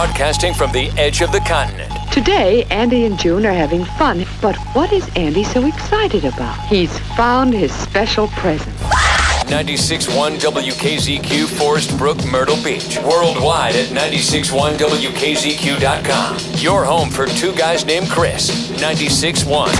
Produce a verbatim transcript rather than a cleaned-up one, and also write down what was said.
broadcasting from the edge of the continent. Today, Andy and June are having fun, but what is Andy so excited about? He's found his special present. ninety-six point one W K Z Q, Forest Brook, Myrtle Beach. Worldwide at ninety-six point one W K Z Q dot com. Your home for two guys named Chris. ninety-six point one.